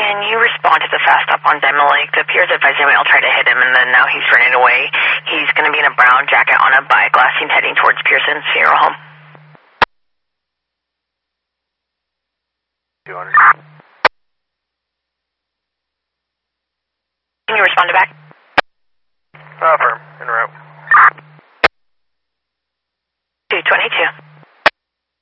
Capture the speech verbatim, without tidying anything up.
Can you respond to the fast stop on Diamond Lake? The appears that Visamuel tried to hit him, and then now he's running away. He's going to be in a brown jacket on a bike, last seen heading towards Pearson's funeral home. two hundred. Can you respond to back?